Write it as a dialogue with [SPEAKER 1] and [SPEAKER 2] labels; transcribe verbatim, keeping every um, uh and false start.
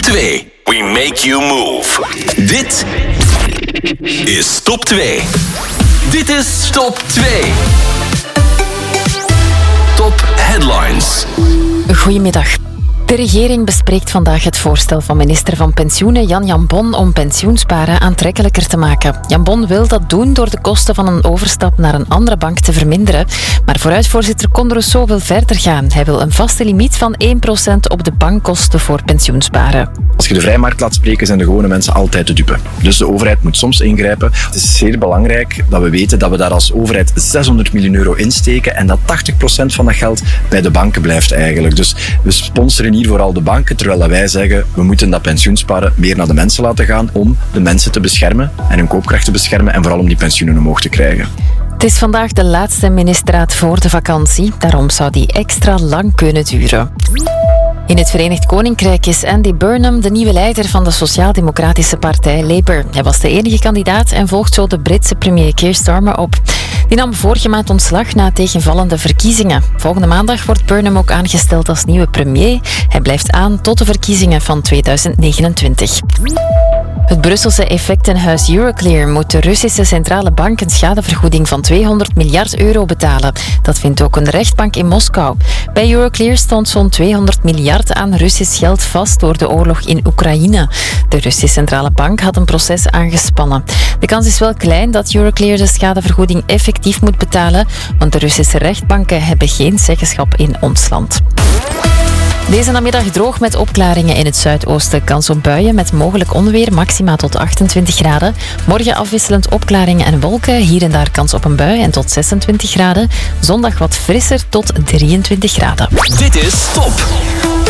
[SPEAKER 1] twee. We make you move. Dit is Top twee. Dit is Top twee. Top Headlines.
[SPEAKER 2] Goedemiddag. De regering bespreekt vandaag het voorstel van minister van Pensioenen Jan Jan Bon om pensioensparen aantrekkelijker te maken. Jan Bon wil dat doen door de kosten van een overstap naar een andere bank te verminderen. Maar vooruitvoorzitter Con Rousseau wil verder gaan. Hij wil een vaste limiet van één procent op de bankkosten voor pensioensparen.
[SPEAKER 3] Als je de vrije markt laat spreken, zijn de gewone mensen altijd de dupe. Dus de overheid moet soms ingrijpen. Het is zeer belangrijk dat we weten dat we daar als overheid zeshonderd miljoen euro insteken en dat tachtig procent van dat geld bij de banken blijft eigenlijk. Dus we sponsoren hier vooral de banken, terwijl wij zeggen we moeten dat pensioensparen meer naar de mensen laten gaan om de mensen te beschermen en hun koopkracht te beschermen en vooral om die pensioenen omhoog te krijgen.
[SPEAKER 2] Het is vandaag de laatste ministerraad voor de vakantie. Daarom zou die extra lang kunnen duren. In het Verenigd Koninkrijk is Andy Burnham de nieuwe leider van de sociaal-democratische partij Labour. Hij was de enige kandidaat en volgt zo de Britse premier Keir Starmer op. Die nam vorige maand ontslag na tegenvallende verkiezingen. Volgende maandag wordt Burnham ook aangesteld als nieuwe premier. Hij blijft aan tot de verkiezingen van tweeduizend negenentwintig. Het Brusselse effectenhuis Euroclear moet de Russische centrale bank een schadevergoeding van tweehonderd miljard euro betalen. Dat vindt ook een rechtbank in Moskou. Bij Euroclear stond zo'n tweehonderd miljard aan Russisch geld vast door de oorlog in Oekraïne. De Russische centrale bank had een proces aangespannen. De kans is wel klein dat Euroclear de schadevergoeding effectief moet betalen, want de Russische rechtbanken hebben geen zeggenschap in ons land. Deze namiddag droog met opklaringen in het zuidoosten. Kans op buien met mogelijk onweer, maxima tot achtentwintig graden. Morgen afwisselend opklaringen en wolken. Hier en daar kans op een bui en tot zesentwintig graden. Zondag wat frisser tot drieëntwintig graden.
[SPEAKER 1] Dit is Top